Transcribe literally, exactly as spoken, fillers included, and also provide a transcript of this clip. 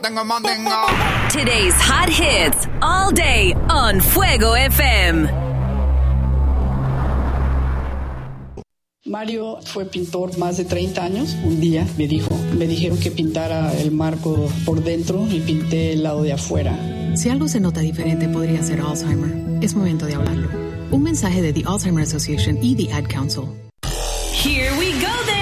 Today's hot hits all day on Fuego F M. Mario fue pintor más de treinta años. Un día me dijo, me dijeron que pintara el marco por dentro y pinté el lado de afuera. Si algo se nota diferente podría ser Alzheimer. Es momento de hablarlo. Un mensaje de The Alzheimer Association y The Ad Council. Here we go then.